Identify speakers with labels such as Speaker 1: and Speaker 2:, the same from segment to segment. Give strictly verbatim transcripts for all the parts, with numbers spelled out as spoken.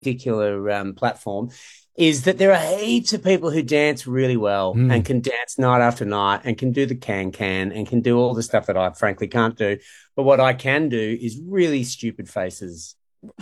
Speaker 1: particular um, platform is that there are heaps of people who dance really well mm. and can dance night after night and can do the can-can and can do all the stuff that I frankly can't do. But what I can do is really stupid faces,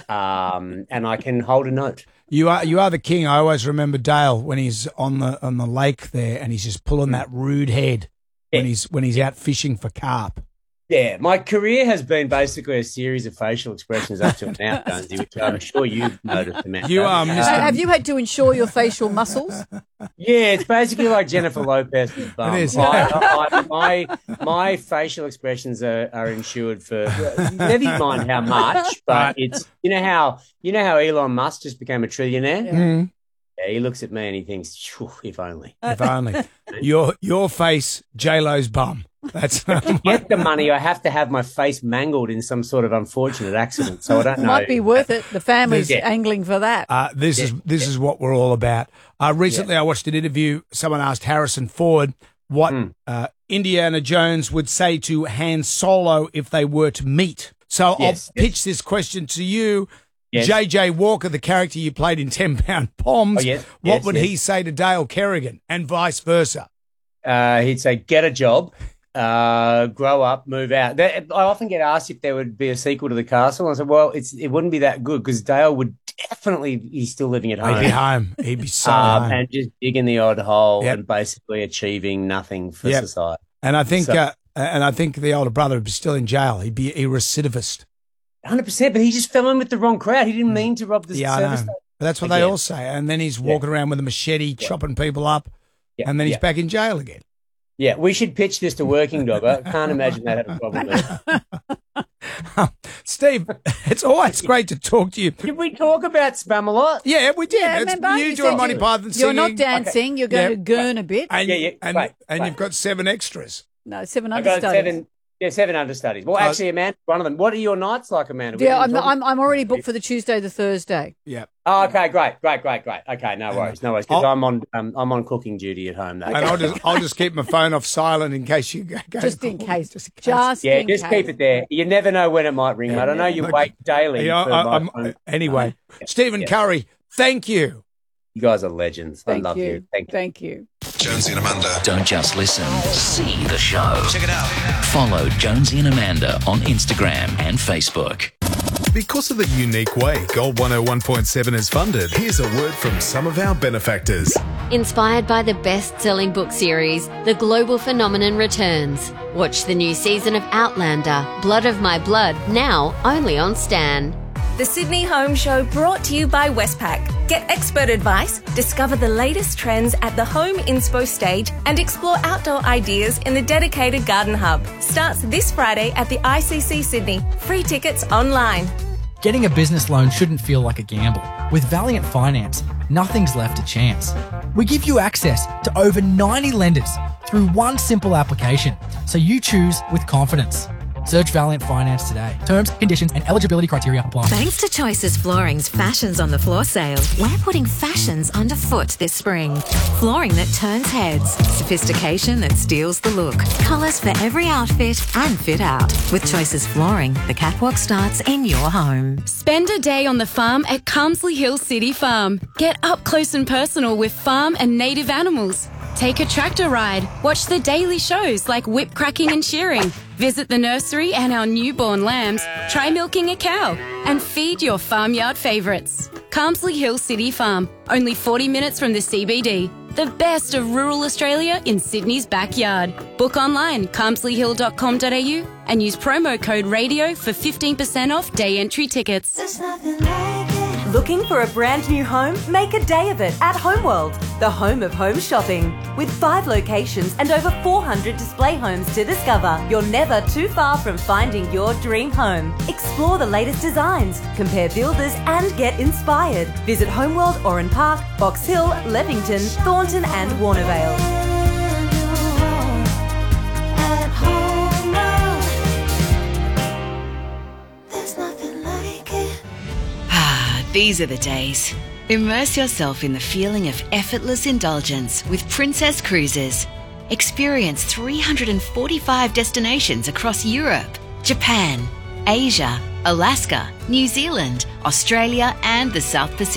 Speaker 1: um, and I can hold a note.
Speaker 2: You are you are the king. I always remember Dale when he's on the on the lake there and he's just pulling that rude head when yeah. he's when he's out fishing for carp.
Speaker 1: Yeah, my career has been basically a series of facial expressions up to now, Jonesy, which I'm sure you've noticed.
Speaker 2: You are, Mister
Speaker 3: Uh, have you had to ensure your facial muscles?
Speaker 1: Yeah, it's basically like Jennifer Lopez's bum.
Speaker 2: It is.
Speaker 1: I, I, my my facial expressions are, are insured for never mind how much, but it's you know how you know how Elon Musk just became a trillionaire.
Speaker 3: Yeah.
Speaker 2: Mm.
Speaker 1: Yeah, he looks at me and he thinks, if only.
Speaker 2: If only. Your your face, J-Lo's bum. That's
Speaker 1: to get the money, I have to have my face mangled in some sort of unfortunate accident. So I don't know.
Speaker 3: Might be worth it. The family's
Speaker 1: Yeah.
Speaker 3: angling for that.
Speaker 2: Uh, this
Speaker 1: Yeah.
Speaker 2: is this
Speaker 1: Yeah.
Speaker 2: is what we're all about. Uh, recently,
Speaker 1: Yeah.
Speaker 2: I watched an interview. Someone asked Harrison Ford what
Speaker 1: Mm.
Speaker 2: uh, Indiana Jones would say to Han Solo if they were to meet. So
Speaker 1: Yes,
Speaker 2: I'll
Speaker 1: yes.
Speaker 2: pitch this question to you.
Speaker 1: Yes.
Speaker 2: J J Walker, the character you played in ten pound Poms,
Speaker 1: Oh, yes,
Speaker 2: what
Speaker 1: yes,
Speaker 2: would
Speaker 1: yes.
Speaker 2: he say to Dale Kerrigan and vice versa?
Speaker 1: Uh, he'd say, get a job, uh, grow up, move out. That, I often get asked if there would be a sequel to The Castle. I said, well, it's it wouldn't be that good because Dale would definitely, he's still living at home.
Speaker 2: He'd be home. He'd be so
Speaker 1: um,
Speaker 2: home.
Speaker 1: and just digging the odd hole
Speaker 2: Yep.
Speaker 1: and basically achieving nothing for
Speaker 2: Yep.
Speaker 1: society.
Speaker 2: And I think
Speaker 1: So-
Speaker 2: uh, and I think the older brother would be still in jail. He'd be a recidivist.
Speaker 1: one hundred percent, but he just fell in with the wrong crowd. He didn't mean to rob the
Speaker 2: Yeah, I
Speaker 1: service
Speaker 2: know.
Speaker 1: station.
Speaker 2: But that's what they
Speaker 1: Again.
Speaker 2: all say. And then he's walking around with a machete, chopping people up,
Speaker 1: Yeah,
Speaker 2: and then he's
Speaker 1: yeah.
Speaker 2: back in jail again.
Speaker 1: Yeah, we should pitch this to Working Dog. I can't imagine that had a problem with it.
Speaker 2: Steve, it's always great to talk to you.
Speaker 1: Did we talk about spam a lot?
Speaker 2: Yeah, we did.
Speaker 3: Yeah,
Speaker 2: It's
Speaker 3: remember?
Speaker 2: you
Speaker 3: You
Speaker 2: doing
Speaker 3: said
Speaker 2: Monty
Speaker 3: you-
Speaker 2: Python singing.
Speaker 3: You're not dancing. You're going
Speaker 2: Yeah.
Speaker 3: to gurn a bit.
Speaker 2: And,
Speaker 1: Yeah, yeah,
Speaker 2: and,
Speaker 1: right,
Speaker 2: and
Speaker 1: right.
Speaker 2: you've got seven extras.
Speaker 3: No, seven
Speaker 1: I got
Speaker 3: understudies.
Speaker 1: seven. Yeah, seven understudies. Well,
Speaker 2: Oh.
Speaker 1: actually, Amanda, one of them. What are your nights like, Amanda? We
Speaker 3: Yeah,
Speaker 1: didn't
Speaker 3: I'm,
Speaker 1: talk-
Speaker 3: I'm I'm already booked for the Tuesday, the Thursday.
Speaker 2: Yeah.
Speaker 1: Oh, okay, great, great, great, great. Okay, no worries, no worries. Because
Speaker 2: I'll-
Speaker 1: I'm on, um, I'm on cooking duty at home. Though.
Speaker 2: And I'll just I'll just keep my phone off silent in case you go. go
Speaker 3: Just in case.
Speaker 2: Just in case.
Speaker 3: Just
Speaker 1: yeah,
Speaker 3: in
Speaker 1: just
Speaker 3: case.
Speaker 1: keep it there. You never know when it might ring, mate. I know you
Speaker 2: Look,
Speaker 1: wait daily.
Speaker 2: Yeah,
Speaker 1: for
Speaker 2: I-
Speaker 1: my
Speaker 2: I'm-
Speaker 1: phone.
Speaker 2: anyway, Stephen
Speaker 1: Yeah.
Speaker 2: Curry, thank you.
Speaker 1: You guys are legends.
Speaker 3: Thank
Speaker 1: I love
Speaker 3: you.
Speaker 1: you. Thank you.
Speaker 3: Thank you.
Speaker 4: Jonesy and Amanda.
Speaker 5: Don't just listen, see the show.
Speaker 4: Check it out.
Speaker 5: Follow Jonesy and Amanda on Instagram and Facebook.
Speaker 4: Because of the unique way Gold one oh one point seven is funded, here's a word from some of our benefactors.
Speaker 6: Inspired by the best-selling book series, The Global Phenomenon returns. Watch the new season of Outlander, Blood of My Blood, now only on Stan.
Speaker 7: The Sydney Home Show brought to you by Westpac. Get expert advice, discover the latest trends at the Home Inspo stage and explore outdoor ideas in the dedicated Garden Hub. Starts this Friday at the I C C Sydney. Free tickets online.
Speaker 8: Getting a business loan shouldn't feel like a gamble. With Valiant Finance, nothing's left to chance. We give you access to over ninety lenders through one simple application, so you choose with confidence. Search Valiant Finance today. Terms, conditions, and eligibility criteria apply.
Speaker 9: Thanks to Choices Flooring's Fashions on the Floor sale, we're putting fashions underfoot this spring. Flooring that turns heads, sophistication that steals the look, colours for every outfit and fit out. With Choices Flooring, the catwalk starts in your home.
Speaker 10: Spend a day on the farm at Carmsley Hill City Farm. Get up close and personal with farm and native animals. Take a tractor ride. Watch the daily shows like whip cracking and shearing. Visit the nursery and our newborn lambs. Try milking a cow and feed your farmyard favourites. Carmsley Hill City Farm, only forty minutes from the C B D. The best of rural Australia in Sydney's backyard. Book online, carmsley hill dot com dot a u and use promo code RADIO for fifteen percent off day entry tickets.
Speaker 7: There's nothing like it. Looking for a brand new home? Make a day of it at Homeworld, the home of home shopping. With five locations and over four hundred display homes to discover, you're never too far from finding your dream home. Explore the latest designs, compare builders and get inspired. Visit Homeworld Oran Park, Box Hill, Leppington, Thornton and Warnervale.
Speaker 11: These are the days. Immerse yourself in the feeling of effortless indulgence with Princess Cruises. Experience three hundred forty-five destinations across Europe, Japan, Asia, Alaska, New Zealand, Australia, and the South Pacific.